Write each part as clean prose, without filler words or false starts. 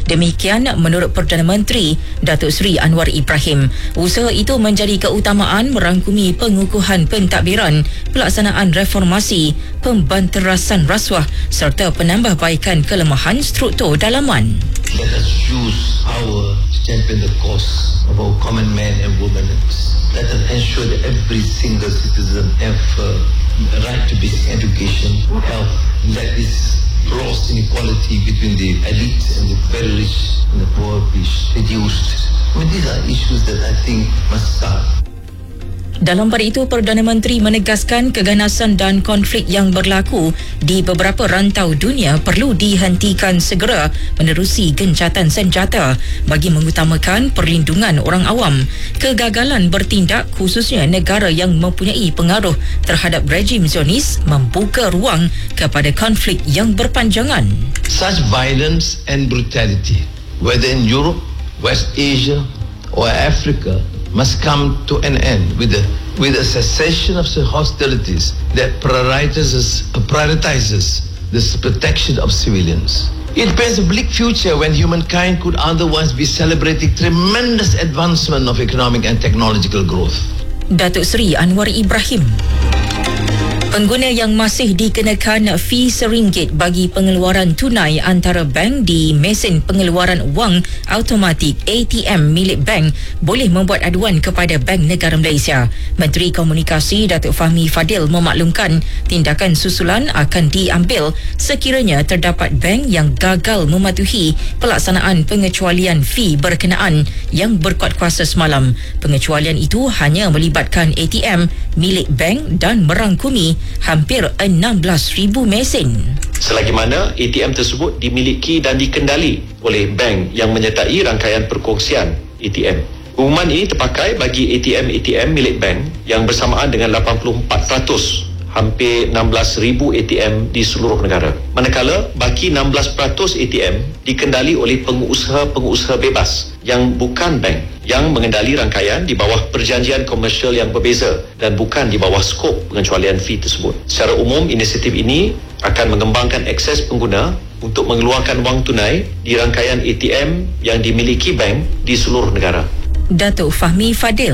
Demikian menurut Perdana Menteri Datuk Seri Anwar Ibrahim. Usaha itu menjadi keutamaan merangkumi pengukuhan pentadbiran, pelaksanaan reformasi, pembanterasan rasuah serta penambahbaikan kelemahan struktur dalaman. Let us use power to champion the cause of our common men and women. Let us ensure that every single citizen have a right to basic education, health. Let this gross inequality between the elite and the very rich and the poor be reduced. These are issues that I think must start. Dalam pada itu, Perdana Menteri menegaskan keganasan dan konflik yang berlaku di beberapa rantau dunia perlu dihentikan segera menerusi gencatan senjata bagi mengutamakan perlindungan orang awam. Kegagalan bertindak khususnya negara yang mempunyai pengaruh terhadap rejim Zionis membuka ruang kepada konflik yang berpanjangan. Such violence and brutality, whether in Europe, West Asia or Africa, must come to an end with a cessation of hostilities that prioritizes the protection of civilians. It paints a bleak future when humankind could otherwise be celebrating tremendous advancement of economic and technological growth. Datuk Seri Anwar Ibrahim. Pengguna yang masih dikenakan fee RM1 bagi pengeluaran tunai antara bank di mesin pengeluaran wang automatik ATM milik bank boleh membuat aduan kepada Bank Negara Malaysia. Menteri Komunikasi Datuk Fahmi Fadil memaklumkan tindakan susulan akan diambil sekiranya terdapat bank yang gagal mematuhi pelaksanaan pengecualian fee berkenaan yang berkuat kuasa semalam. Pengecualian itu hanya melibatkan ATM milik bank dan merangkumi hampir 16,000 mesin. Selagi mana ATM tersebut dimiliki dan dikendali oleh bank yang menyertai rangkaian perkongsian ATM. Pengumuman ini terpakai bagi ATM milik bank yang bersamaan dengan 84% hampir 16,000 ATM di seluruh negara. Manakala baki 16% ATM dikendali oleh pengusaha-pengusaha bebas yang bukan bank yang mengendali rangkaian di bawah perjanjian komersial yang berbeza dan bukan di bawah skop pengecualian fee tersebut. Secara umum, inisiatif ini akan mengembangkan akses pengguna untuk mengeluarkan wang tunai di rangkaian ATM yang dimiliki bank di seluruh negara. Datuk Fahmi Fadil.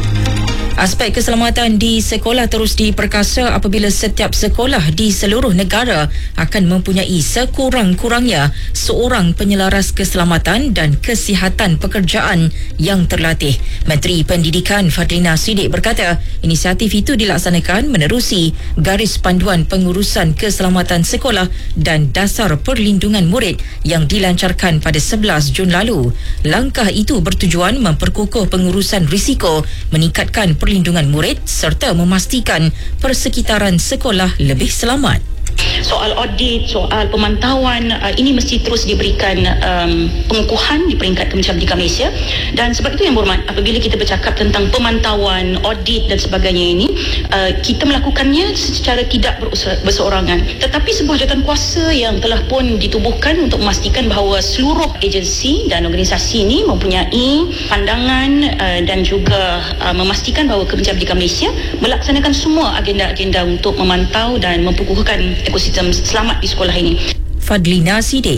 Aspek keselamatan di sekolah terus diperkasa apabila setiap sekolah di seluruh negara akan mempunyai sekurang-kurangnya seorang penyelaras keselamatan dan kesihatan pekerjaan yang terlatih. Menteri Pendidikan Fadlina Siddiq berkata, inisiatif itu dilaksanakan menerusi garis panduan pengurusan keselamatan sekolah dan dasar perlindungan murid yang dilancarkan pada 11 Jun lalu. Langkah itu bertujuan memperkukuh pengurusan risiko, meningkatkan perlindungan murid serta memastikan persekitaran sekolah lebih selamat. Soal audit, soal pemantauan ini mesti terus diberikan pengukuhan di peringkat Kementerian Pendidikan Malaysia. Dan sebab itu yang berhormat, apabila kita bercakap tentang pemantauan, audit dan sebagainya ini, kita melakukannya secara tidak berseorangan, tetapi sebuah jawatan kuasa yang telah pun ditubuhkan untuk memastikan bahawa seluruh agensi dan organisasi ini mempunyai pandangan dan juga memastikan bahawa Kementerian Pendidikan Malaysia melaksanakan semua agenda-agenda untuk memantau dan memperkukuhkan ekosistem selamat di sekolah ini. Fadlina Siddiq.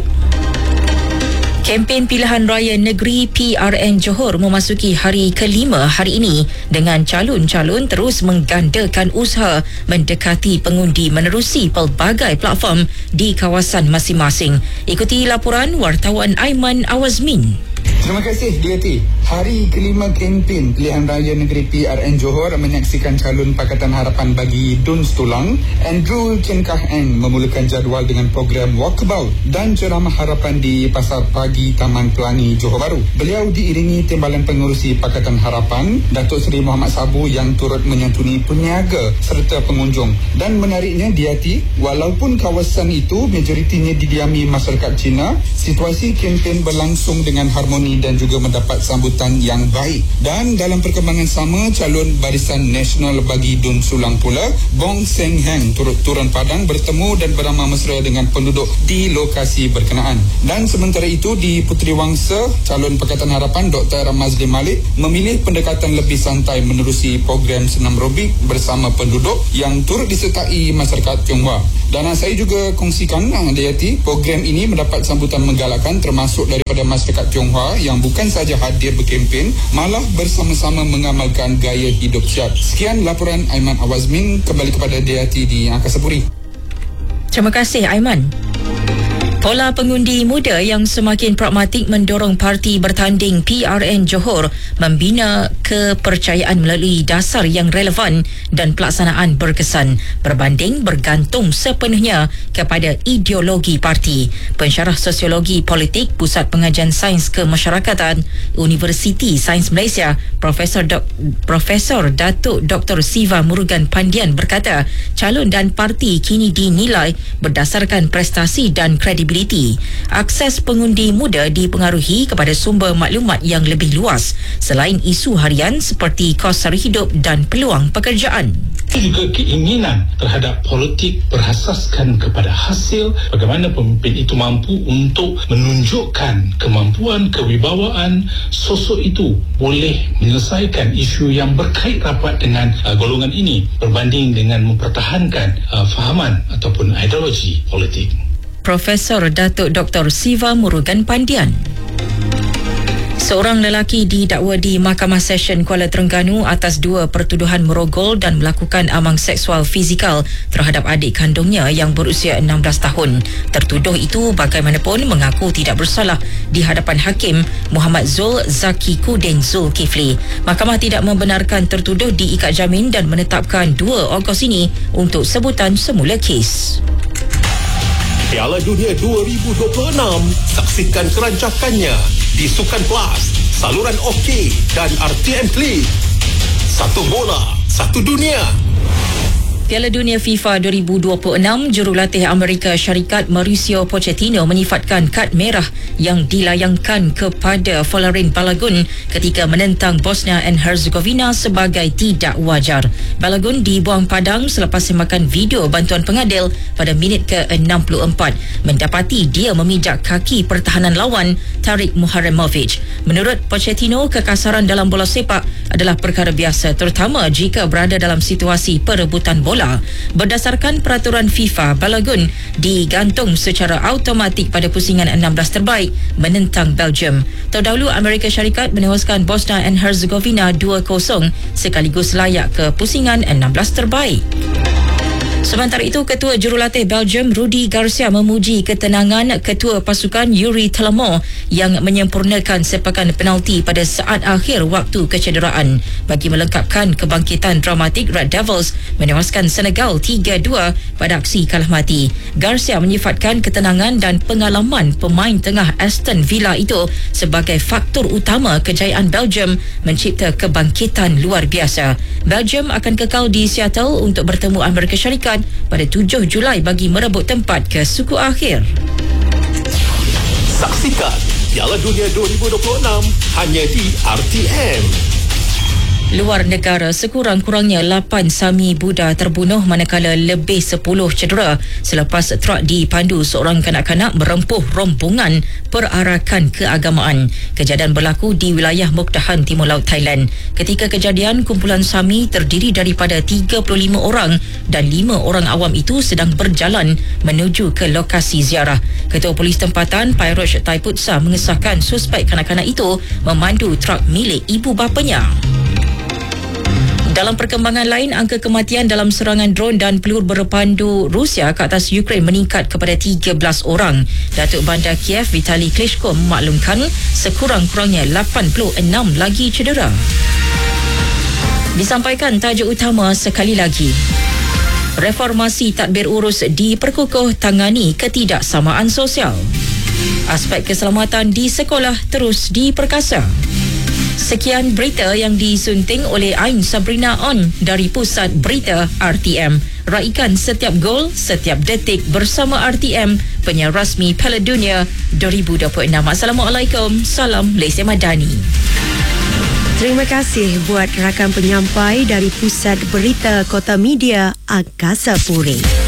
Kempen pilihan raya negeri PRN Johor memasuki hari kelima hari ini dengan calon-calon terus menggandakan usaha mendekati pengundi menerusi pelbagai platform di kawasan masing-masing. Ikuti laporan wartawan Aiman Awazmin. Terima kasih DAT. Hari kelima kempen pilihan raya negeri PRN Johor menyaksikan calon Pakatan Harapan bagi Dun Setulang Andrew Chen Kah Eng memulakan jadual dengan program walkabout dan ceramah harapan di Pasar Pagi Taman Pelangi Johor Bahru. Beliau diiringi timbalan pengurusi Pakatan Harapan Datuk Seri Muhammad Sabu yang turut menyantuni peniaga serta pengunjung. Dan menariknya DAT, walaupun kawasan itu majoritinya didiami masyarakat Cina, situasi kempen berlangsung dengan harmoni ini dan juga mendapat sambutan yang baik. Dan dalam perkembangan sama, calon Barisan Nasional bagi Dun Sulang pula, Bong Seng Heng turun padang bertemu dan beramah mesra dengan penduduk di lokasi berkenaan. Dan sementara itu di Puteri Wangsa, calon Pakatan Harapan Dr. Mazli Malik memilih pendekatan lebih santai menerusi program senam robik bersama penduduk yang turut disertai masyarakat Tionghoa. Dan saya juga kongsikan Dayati, program ini mendapat sambutan menggalakkan termasuk daripada masyarakat Tionghoa yang bukan saja hadir berkempen, malah bersama-sama mengamalkan gaya hidup sihat. Sekian laporan Aiman Awazmin, kembali kepada Dayati di Angkasa Puri. Terima kasih Aiman. Pola pengundi muda yang semakin pragmatik mendorong parti bertanding PRN Johor membina kepercayaan melalui dasar yang relevan dan pelaksanaan berkesan berbanding bergantung sepenuhnya kepada ideologi parti. Pensyarah Sosiologi Politik Pusat Pengajian Sains Kemasyarakatan Universiti Sains Malaysia, Profesor Datuk Dr. Siva Murugan Pandian berkata, calon dan parti kini dinilai berdasarkan prestasi dan kredibiliti. Akses pengundi muda dipengaruhi kepada sumber maklumat yang lebih luas selain isu harian seperti kos sara hidup dan peluang pekerjaan. Juga keinginan terhadap politik berasaskan kepada hasil, bagaimana pemimpin itu mampu untuk menunjukkan kemampuan, kewibawaan sosok itu boleh menyelesaikan isu yang berkait rapat dengan golongan ini berbanding dengan mempertahankan fahaman ataupun ideologi politik. Profesor Datuk Dr. Siva Murugan Pandian. Seorang lelaki didakwa di Mahkamah Session Kuala Terengganu atas 2 pertuduhan merogol dan melakukan amang seksual fizikal terhadap adik kandungnya yang berusia 16 tahun. Tertuduh itu bagaimanapun mengaku tidak bersalah di hadapan Hakim Muhammad Zul Zaki Kudin Zulkifli. Mahkamah tidak membenarkan tertuduh diikat jamin dan menetapkan 2 Ogos ini untuk sebutan semula kes. Piala Dunia 2026, saksikan kerancakannya di Sukan Plus, saluran OK dan RTM Klik. Satu bola, satu dunia. Piala Dunia FIFA 2026, jurulatih Amerika Syarikat Mauricio Pochettino menyifatkan kad merah yang dilayangkan kepada Folarin Balogun ketika menentang Bosnia and Herzegovina sebagai tidak wajar. Balogun dibuang padang selepas semakan video bantuan pengadil pada minit ke-64 mendapati dia memijak kaki pertahanan lawan Tarik Muharremovic. Menurut Pochettino, kekasaran dalam bola sepak adalah perkara biasa terutama jika berada dalam situasi perebutan bola. Berdasarkan peraturan FIFA, Balogun digantung secara automatik pada pusingan 16 terbaik menentang Belgium. Terdahulu Amerika Syarikat menewaskan Bosnia and Herzegovina 2-0 sekaligus layak ke pusingan 16 terbaik. Sementara itu, Ketua Jurulatih Belgium Rudi Garcia memuji ketenangan Ketua Pasukan Yuri Tielemans yang menyempurnakan sepakan penalti pada saat akhir waktu kecederaan bagi melengkapkan kebangkitan dramatik Red Devils menewaskan Senegal 3-2 pada aksi kalah mati. Garcia menyifatkan ketenangan dan pengalaman pemain tengah Aston Villa itu sebagai faktor utama kejayaan Belgium mencipta kebangkitan luar biasa. Belgium akan kekal di Seattle untuk bertemu Amerika Syarikat pada 7 Julai bagi merebut tempat ke suku akhir. Saksikan Piala Dunia 2026 hanya di RTM. Luar negara, sekurang-kurangnya 8 Sami Buddha terbunuh manakala lebih 10 cedera selepas truk dipandu seorang kanak-kanak merempuh rombongan perarakan keagamaan. Kejadian berlaku di wilayah Mukdahan, Timur Laut Thailand. Ketika kejadian, kumpulan Sami terdiri daripada 35 orang dan 5 orang awam itu sedang berjalan menuju ke lokasi ziarah. Ketua Polis tempatan, Pairosh Taiputsa, mengesahkan suspek kanak-kanak itu memandu truk milik ibu bapanya. Dalam perkembangan lain, angka kematian dalam serangan dron dan peluru berpandu Rusia ke atas Ukraine meningkat kepada 13 orang. Datuk Bandar Kiev Vitali Klitschko memaklumkan sekurang-kurangnya 86 lagi cedera. Disampaikan tajuk utama sekali lagi. Reformasi tadbir urus diperkukuh tangani ketidaksamaan sosial. Aspek keselamatan di sekolah terus diperkasa. Sekian berita yang disunting oleh Ain Sabrina On dari Pusat Berita RTM. Raikan setiap gol, setiap detik bersama RTM penyiar rasmi Piala Dunia 2026. Assalamualaikum, salam Malaysia Madani. Terima kasih buat rakan penyampai dari Pusat Berita Kota Media Angkasa Puri.